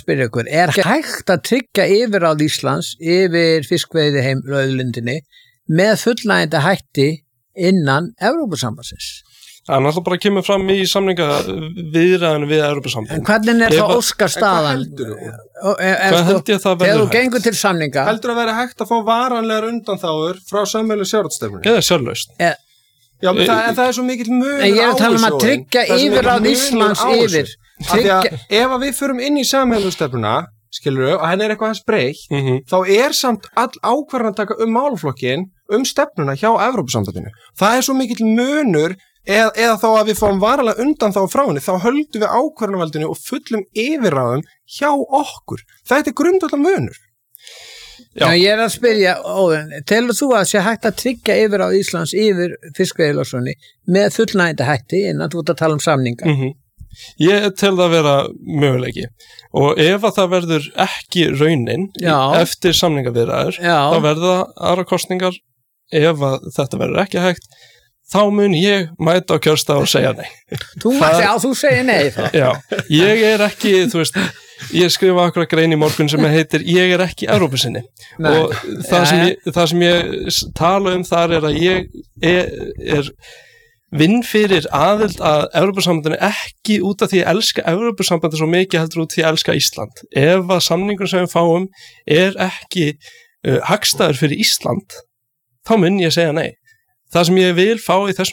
spyrja ykkur, hægt að tryggja yfirráð Íslands yfir fiskveiði auðlindinni með fullnægjandi hætti innan Evrópusambandsins? Það er náttúrulega bara að kemur fram í samninga viðræðinu við Evrópusambandið. En hvernig það óskar staðan? Hvað held ég að það verður hægt? Þegar þú gengur til samninga. Heldur að vera hægt að fá varanlegar undanþágur frá sameiginlegu sjávarútvegsstefnunni? Eða sjálflaust. Já, en það er svo mikill munur á ég er að tala að tryggja yfirráð Íslands yfir. Ef að við förum inn í sameiginlegu stefnuna, skilurðu, og henni er eitthvað hans breytt, þá er samt all ákvarðanataka málaflokkin stefnuna hjá Evrópusambandinu. Það er svo mikill munur eða þá að við fáum varanlega undan þá frá henni, þá höldum við ákvarðanavaldinu og fullum yfirráðum hjá okkur. Þetta er grundvallar munur. Já, ég er að spyrja, Óðinn, telur þú að sé hægt að tryggja yfirráð Íslands yfir fiskveiðilögsögunni með fullnægjandi hætti innan þú ert að tala samninga? Ég tel það að vera möguleiki og ef að það verður ekki raunin eftir samningaviðræður, þá verða aðra kosningar. Ef að þetta verður ekki hægt, þá mun ég mæta á kjörstað og segja nei. Þú segir nei þá. Já, ég er ekki, ég skrifa akkurat grein í morgun sem heitir ég er ekki Evrópusinni og það sem ég tala þar er að ég er vinn fyrir aðild að Evrópusambandinu ekki út af því að elska Evrópusambandinu svo mikið heldur út því að elska Ísland. Ef að samningur sem við fáum er ekki hagstæður fyrir Ísland, þá mun ég segja nei. Það sem ég vil fá í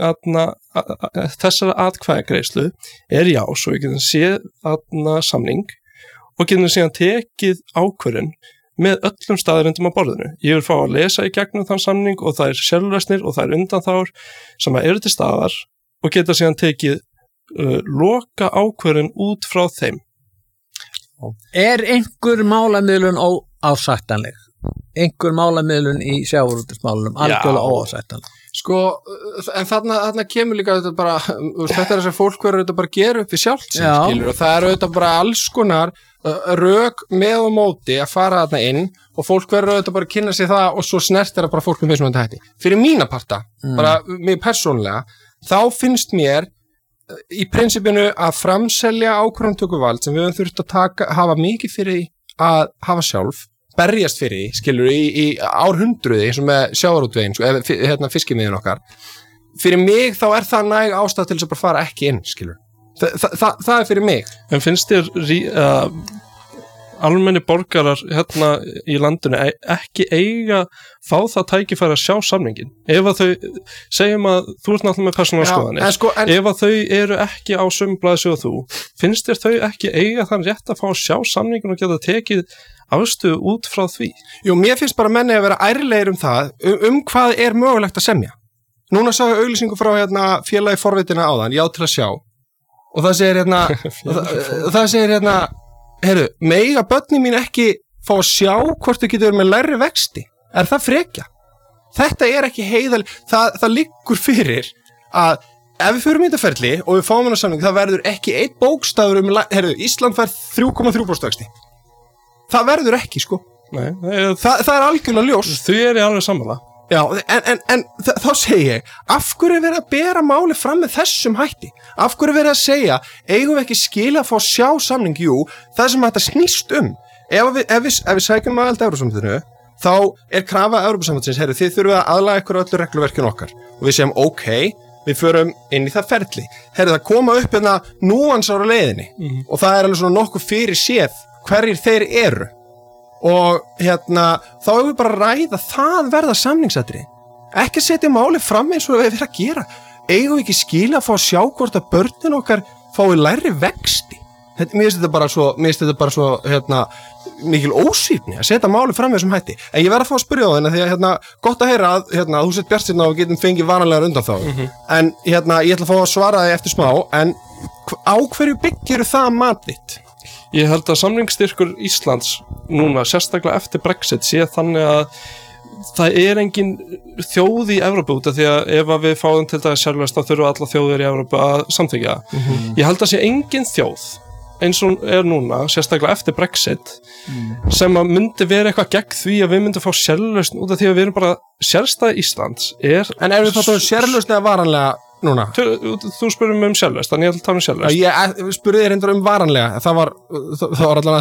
þessari atkvæðagreiðslu er já, svo við getum séð samning og getum síðan tekið ákvörðun með öllum staðrindum á borðinu. Ég vil fá að lesa í gegnum þann samning og það er sjálflausnir og það er undanþágur sem eru til staðar og geta síðan tekið loka ákvörðun út frá þeim. Er einhver málamiðlun óásættanleg? Einhver málamiðlun í sjávarútvegsmálunum algjörlega óásættanleg? Sko, en þarna kemur líka þetta bara, þetta er þess að fólk verður þetta bara gera upp við sjálft sem skilur og það eru þetta bara alls konar rök með og móti að fara þarna inn og fólk verður þetta bara að kynna sig það og svo snertir það bara fólk með mismunandi hætti. Fyrir mína parta, bara mig persónulega, þá finnst mér í prinsipinu að framselja ákvarðanatökuvald sem við höfum þurft að hafa mikið fyrir að hafa sjálf, berjast fyrir því, skilur, í árhundruði eins og með sjávarútveginn, eða fiskimiðin okkar. Fyrir mig þá er það næg ástæða til þess að bara fara ekki inn, skilur. Það er fyrir mig. En finnst þér almenni borgarar hérna í landinu ekki eiga fá það tækifæri að sjá samningin? Ef að þau, segjum að þú ert náttúrulega með persónulegar skoðanir, ef að þau eru ekki á sömu blaðsíðu og þú, finnst þér þau ekki eiga þann rétt að fá að sjá samningin og geta tekið afstöðu út frá því? Jú, mér finnst bara menni að vera ærlegir það, hvað er mögulegt að semja. Núna sá ég auglýsingu frá félagi forvitina áðan, já til að sjá. Og það segir heyrðu, mega börnin mín ekki fá að sjá hvort þau getur með lægri vexti? Er það frekja? Þetta er ekki heiðal, það liggur fyrir að ef við förum í þetta ferli og við fáum samning, það verður ekki einn bókstafur heyrðu, Ísland fær 3,3% vexti. Það verður ekki, sko. Nei, það er algjörlega ljós. Þau eru alveg sammála. Já, en þá segi ég, af hverju er verið að bera máli fram með þessum hætti? Af hverju er verið að segja, eigum við ekki skila að fá sjá samning? Jú, það sem þetta snýst Ef við sækjum aðild Evrópusambandinu, þá er krafa Evrópusambandsins, heyrðu, þið þurfum að aðlaga ykkur öllu regluverkinu okkar. Og við segjum, ok, við förum inn í það ferli. Heyrðu, það koma upp núansar á leiðinni. Og það er alveg svona nokkuð fyrir séð hverjir þeir eru. Og þá erum við bara að ræða það verða samningsatriði. Ekki setja máli fram eins og við erum að gera. Eigum við ekki skila að fá að sjá hvort að börnin okkar fái lægri vexti? Mér finnst þetta bara svo mikil ósvífni að setja máli fram þessum hætti. En ég verð að fá að spyrja á þennan því að gott að heyra að þú sett bjartsýnn á og getum fengið vanalega undanþágu. En ég ætla að fá að svara þig eftir smá, en á hverju byggir það mat þitt? Ég held að samningsstyrkur Íslands núna, sérstaklega eftir Brexit, sé þannig að það er engin þjóð í Evrópu út af því að ef við fáum til dæmis sjálflaust þá þurfa alla þjóðir í Evrópu að samþykkja. Ég held að sé engin þjóð eins og er núna, sérstaklega eftir Brexit, sem að myndi vera eitthvað gegn því að við myndum fá sérlausn út af því að við erum bara sérstæð Íslands. En ef við fáum sérlausn eða varanlega núna? Þú spurðum sérlausn, þannig ég ætla að tala sérlausn. Ég spurði þér reyndar varanlega, það var allavega